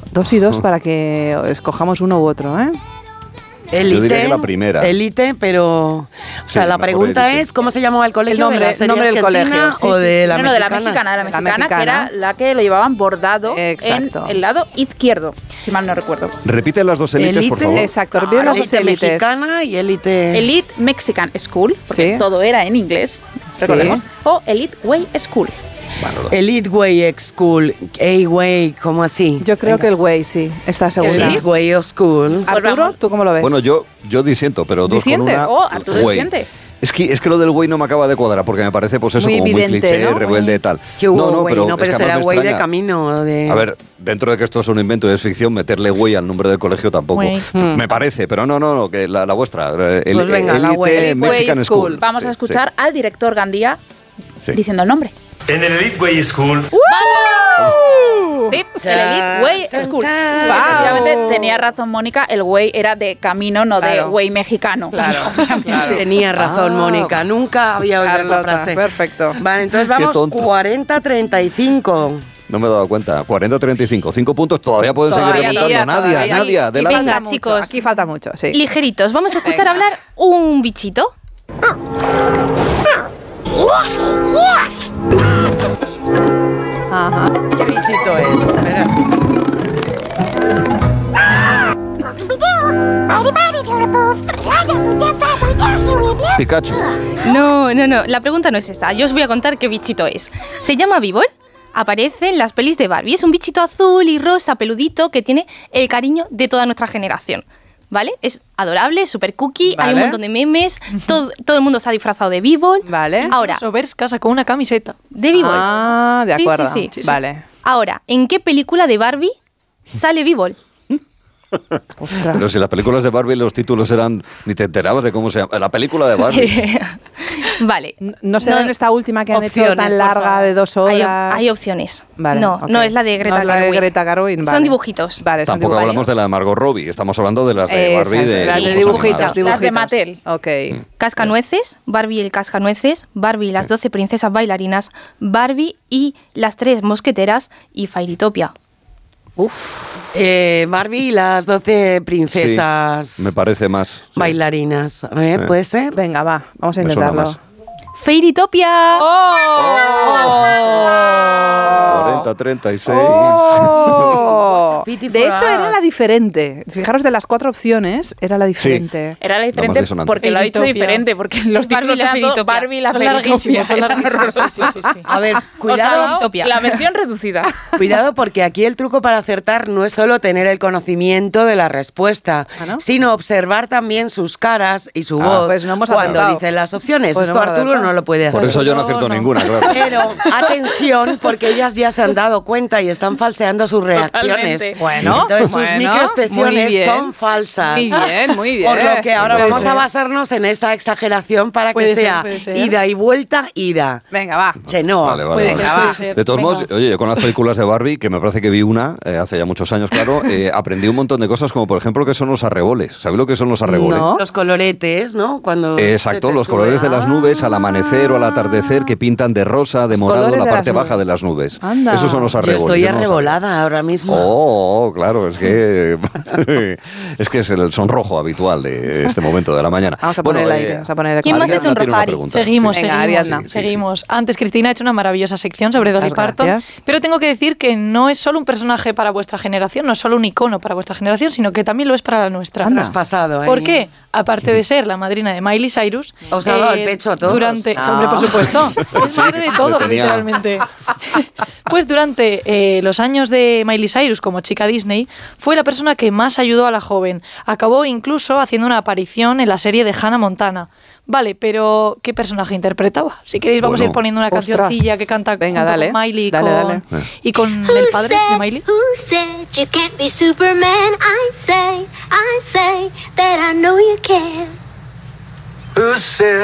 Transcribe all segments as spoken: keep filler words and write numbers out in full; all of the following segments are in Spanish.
Dos y dos para que escojamos uno u otro, ¿eh? Elite, Yo diría que la primera. Elite, pero... O Sí, sea, la mejor pregunta Elite. es, ¿cómo se llamaba el colegio? El nombre- ¿De la serie nombre del argentina colegio, sí, o sí, de sí. la no, no, de la mexicana? mexicana, de la La mexicana, que mexicana. era la que lo llevaban bordado Exacto. en el lado izquierdo, si mal no recuerdo. Repite las dos élites, por Elite, favor. Exacto, repite las dos Elite élites. mexicana y Elite... Elite Mexican School, porque Sí. todo era en inglés, recordemos, Sí. o Elite Way School. Bueno, lo- Elite Way School, A-Way, ¿cómo así? Yo creo que el güey, sí, está segura. Elite Way of School. Pues Arturo, vamos. ¿tú cómo lo ves? Bueno, yo, yo disiento, pero dos ¿Disientes? con una... Oh, Arturo güey. disiente. Es que, es que lo del güey no me acaba de cuadrar, porque me parece, pues eso, Muy como muy evidente, cliché, ¿no? rebelde y tal. ¿Qué hubo, güey? No, es pero que será además me güey de extraña. camino. De... A ver, dentro de que esto es un invento y es ficción, meterle güey al nombre del colegio tampoco. Güey. Me parece, pero no, no, no, que la, la vuestra. eh, El, Pues venga, la Elite güey. Elite Mexican Way School. School. Vamos Sí, a escuchar al director Gandía sí. diciendo el nombre. En el Elite Way School, Sí, el Elite Way Chan, School. chan. Pues efectivamente tenía razón Mónica, el güey era de camino, no de Claro. güey mexicano. Claro, claro. Tenía razón, Ah. Mónica. Nunca había oído esa Carlota, frase. perfecto. Vale, entonces Qué vamos tonto. cuarenta a treinta y cinco. No me he dado cuenta. cuarenta a treinta y cinco. Cinco puntos todavía pueden seguir Todavía, remontando. Nadia, todavía. Nadia, Aquí adelante. falta Venga, mucho, chicos. Aquí falta mucho, sí. Ligeritos, vamos a escuchar Venga. hablar un bichito. Ajá. ¿Qué bichito es? Espera. Pikachu. No, no, no, la pregunta no es esa. Yo os voy a contar qué bichito es. Se llama Bibol. Aparece en las pelis de Barbie. Es un bichito azul y rosa, peludito, que tiene el cariño de toda nuestra generación. ¿Vale? Es adorable, súper cookie, hay Vale. un montón de memes, todo, todo el mundo se ha disfrazado de Bibol. Vale. Ahora, Sobers casa con una camiseta. de Bibol. Ah, de Sí, acuerdo. sí, sí. Sí, sí. Vale. Ahora, ¿en qué película de Barbie sale Bibol? Ostras. Pero si las películas de Barbie los títulos eran... Ni te enterabas de cómo se llama. La película de Barbie. Vale. ¿No será No- en esta última que han hecho opciones, tan por larga favor. de dos Hay, horas? op- hay opciones. Vale, no, ok. no es la de Greta No es la de Gerwig. Greta Gerwig, vale. Son dibujitos. Vale, son Tampoco dibujos. hablamos de la de Margot Robbie. Estamos hablando de las de Barbie. Esas, De, las de Sí, dibujitos, animadas. dibujitos. Las de Mattel. Ok. Cascanueces, Barbie y el Cascanueces, Barbie y las doce princesas bailarinas, Barbie y las tres mosqueteras y Fairytopia. Eh, Barbie y las doce princesas Sí, me parece más. sí. bailarinas. A ver, Eh. ¿puede ser? Venga, va, vamos a Me suena intentarlo. más. ¡Fairytopia! cuarenta a treinta y seis. Oh. Pity De for hecho, era us. la diferente. Fijaros, de las cuatro opciones, era la diferente. Era la La diferente más disonante. porque lo ha dicho Fairytopia. diferente, porque los Barbie y títulos la eran todo Fairytopia. Barbie y la Son Fairytopia. larguísimos, son Eran larguísimos. horrorosos. Sí, sí, sí. A ver, Os ha cuidado. dado Fairytopia. la versión reducida. Cuidado porque aquí el truco para acertar no es solo tener el conocimiento de la respuesta, ¿Ah, no? sino observar también sus caras y su Ah. voz Pues no hemos cuando acertado. dicen las opciones. Pues no Esto hemos Arturo acertado. no lo puede hacer. Por eso yo no acierto ninguna, claro. Pero atención, porque ellas ya se han dado cuenta y están falseando sus reacciones. Totalmente. Bueno, Entonces sus bueno, muy microexpresiones bien. son falsas. Muy bien, muy bien. Por lo que ahora Puede vamos a ser. basarnos en esa exageración para Puede que ser, sea puede ser. ida y vuelta, ida. Venga, va. Chenoa. Vale, vale, Puede vale. ser, puede ser. De todos Venga. modos, oye, yo con las películas de Barbie, que me parece que vi una eh, hace ya muchos años, claro, eh, aprendí un montón de cosas, como por ejemplo que son los arreboles. ¿Sabéis lo que son los arreboles? No. Los coloretes, ¿no? Cuando Eh, se Exacto, te los sube. colores de las nubes al amanecer o al atardecer que pintan de rosa, de Los morado colores la de parte las baja nubes. de las nubes. Anda. Esos son los Yo arreboles. estoy yo no lo sabía. arrebolada ahora mismo. Oh, oh, claro, es que es que es el sonrojo habitual de este momento de la mañana. Vamos a Bueno, poner el eh, aire. Vamos a poner el ¿Quién más Ariadna es un tiene una Rofari? pregunta. Seguimos, Venga, seguimos, Ariadna. Sí, sí, seguimos. Antes Cristina ha hecho una maravillosa sección sobre Dolly Muchas Parton, gracias. pero tengo que decir que no es solo un personaje para vuestra generación, no es solo un icono para vuestra generación, sino que también lo es para la nuestra. Anda. Has pasado, ¿eh? ¿Por qué? Aparte de ser la madrina de Miley Cyrus, Os ha dado el pecho a todos. Durante, No. hombre, por supuesto, es madre de todos, le tenía- literalmente. Pues durante eh, los años de Miley Cyrus como chica Disney, fue la persona que más ayudó a la joven. Acabó incluso haciendo una aparición en la serie de Hannah Montana. Vale, pero ¿qué personaje interpretaba? Si queréis vamos a Bueno. ir poniendo una Ostras. cancioncilla que canta Venga, junto dale. con Miley y Dale, con, dale. y con el Who padre said, de Miley. who said you can't be Superman? I say, I say that I know you can. who said,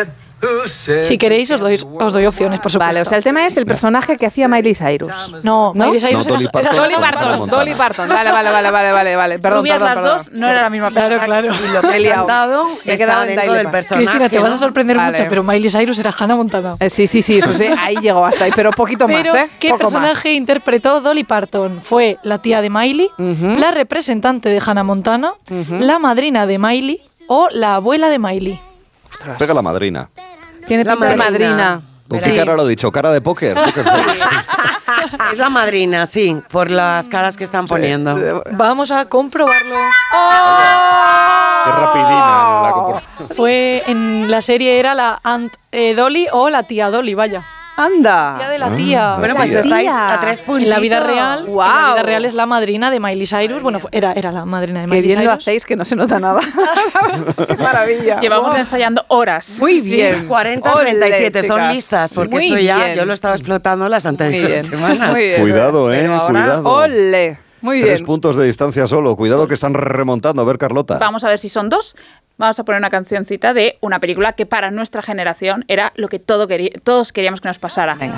Si queréis, os doy, os doy opciones, por supuesto. Vale, o sea, el tema es el personaje que hacía Miley Cyrus. No, ¿No? Miley Cyrus No, Dolly era- Parton. era- Dolly Parton, Dolly Parton. Vale, vale, vale, vale, vale, vale. Perdón, Rubias perdón, las perdón. dos, no era la misma persona. Claro, claro. Y lo que Me he he liado. cantado Me he está quedado en dentro Dolly del Parton. personaje. Cristina, te vas a ¿no? sorprender Vale. mucho, pero Miley Cyrus era Hannah Montana. Eh, sí, sí, sí, eso sí, ahí llegó hasta ahí, pero poquito Pero, más, ¿eh? ¿qué Poco personaje más. interpretó Dolly Parton? ¿Fue la tía de Miley, Ujú. la representante de Hannah Montana, la madrina de Miley o la abuela de Miley? Pega la madrina. Tiene La pinta de madrina. madrina. ¿Con Sí. qué cara lo he dicho? ¿Cara de póker? Póker face. Es la madrina, sí, por las caras que están poniendo. Vamos a comprobarlo. Qué rapidina la compro. Fue en la serie era la Aunt eh, Dolly o la tía Dolly, vaya. Anda. Tía de la tía. Bueno, pues Tía. estáis a tres puntitos. En la vida real, en la Guau. vida real es la madrina de Miley Cyrus. Bueno, fu- era, era la madrina de Qué Miley bien lo Cyrus. hacéis, que no se nota nada. Qué maravilla. Llevamos Wow. ensayando horas. Muy Sí, bien. cuarenta a treinta y siete, Ole, son chicas. listas, porque Muy esto ya bien. yo lo estaba explotando las Muy anteriores bien. semanas. Muy bien. Cuidado, eh, Pero ahora- cuidado. Ole. Muy Tres bien. puntos de distancia solo. Cuidado que están remontando. A ver, Carlota. Vamos a ver si son dos. Vamos a poner una cancioncita de una película que para nuestra generación era lo que todo querí- todos queríamos que nos pasara. Venga.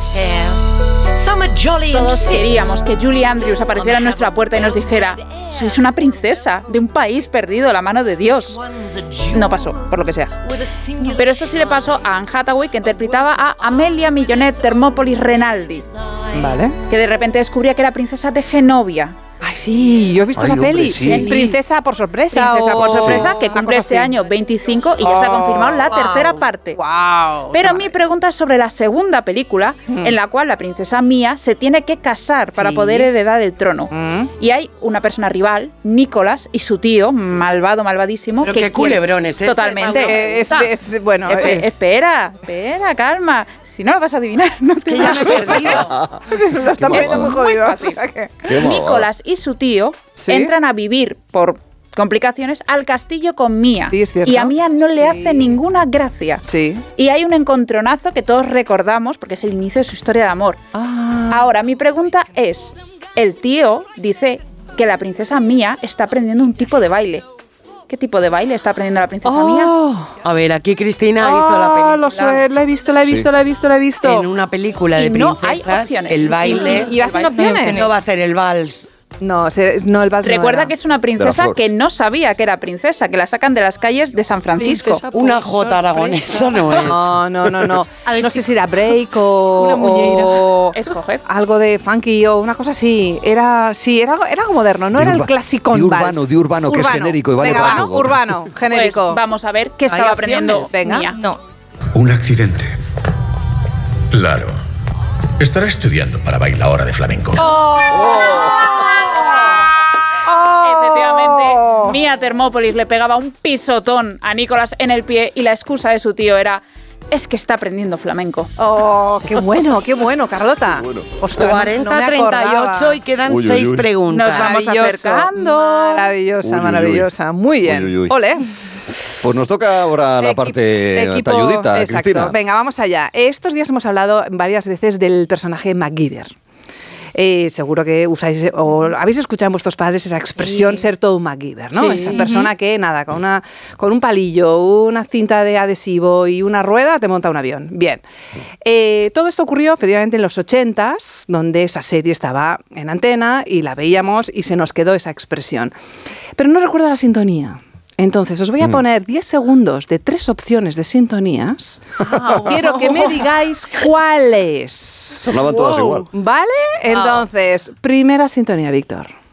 Todos queríamos que Julie Andrews apareciera en nuestra puerta y nos dijera: sois una princesa de un país perdido a la mano de Dios. No pasó, por lo que sea. Pero esto sí le pasó a Anne Hathaway, que interpretaba a Amelia Millonette Thermopolis Renaldi, Vale. que de repente descubría que era princesa de Genovia. Ay, sí, yo he visto Ay, esa hombre, peli. sí. Princesa por sorpresa. Princesa o- por sorpresa, que una cumple cosa este así. año veinticinco y ya se ha confirmado la Oh, tercera wow, parte. Wow. Pero mi pregunta es sobre la segunda película, en la cual la princesa Mía se tiene que casar para Sí. poder heredar el trono. Mm. Y hay una persona rival, Nicolás, y su tío, malvado, malvadísimo. Pero que qué quiere- culebrón es este, Totalmente. Pablo. Eh, es, es- bueno, Espe- es- Espera, espera, calma. Si no lo vas a adivinar, no te Que ya me he perdido. lo están Qué poniendo muy malvado. jodido. Muy fácil. Qué malvado. Nicolás y su tío ¿Sí? entran a vivir por complicaciones al castillo con Mía. Sí, es cierto. Y a Mía no le Sí. hace ninguna gracia. Sí. Y hay un encontronazo que todos recordamos porque es el inicio de su historia de amor. Ah. Ahora, mi pregunta es, el tío dice que la princesa Mía está aprendiendo un tipo de baile. ¿Qué tipo de baile está aprendiendo la princesa Mía? Oh. A ver, aquí Cristina ha visto la Ah, película. lo sé, la he visto, la he visto, Sí. la he visto, la he visto. En una película de Y no hay princesas, opciones. el baile... ¿Y- y vas sin el baile- opciones? No va a ser el vals. No, se- no, el vals no Recuerda era. que es una princesa flores. que no sabía que era princesa, que la sacan de las calles de San Francisco. Princesa por Una jota aragonesa no es. No, no, no, no. A ver, No sé si era break o... Una muñeira. o Escoged. algo de funky o una cosa así. Era, sí, era, era algo moderno, no De era el urba- clásico de urbano, de urbano, que es genérico y vale Venga, para va, todo. urbano, Pues genérico. vamos a ver qué estaba ¿Hay aprendiendo opciones? Venga. Mía. No. Un accidente. Claro. Estará estudiando para bailadora de flamenco. Efectivamente, Mía Thermopolis le pegaba un pisotón a Nicolás en el pie y la excusa de su tío era: es que está aprendiendo flamenco. Oh, qué bueno, qué bueno, Carlota. bueno. Ostras, no- cuarenta no me a treinta y ocho acordaba. y quedan Uy, uy, seis uy. preguntas. Nos vamos Maravilloso, acercando. Maravillosa, Uy, uy, uy. maravillosa. Muy bien. Uy, uy, uy. Ole. Pues nos toca ahora la Equi- parte equipo- talludita, exacto. Cristina. Venga, vamos allá. Estos días hemos hablado varias veces del personaje MacGyver. Eh, seguro que usáis o habéis escuchado en vuestros padres esa expresión ser todo un MacGyver, ¿no? Sí. Esa persona que nada, con una con un palillo, una cinta de adhesivo y una rueda te monta un avión. Bien. Eh, todo esto ocurrió efectivamente en los ochentas, donde esa serie estaba en antena y la veíamos y se nos quedó esa expresión. Pero no recuerdo la sintonía. Entonces, os voy a poner diez segundos de tres opciones de sintonías. Quiero que me digáis cuáles. Sonaban todas igual. ¿Vale? Entonces, primera sintonía, Víctor.